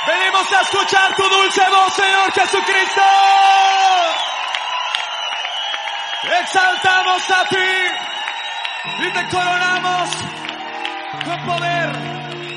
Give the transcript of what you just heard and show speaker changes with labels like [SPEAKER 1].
[SPEAKER 1] Venimos a escuchar tu dulce voz, Señor Jesucristo. Exaltamos a ti y te coronamos con poder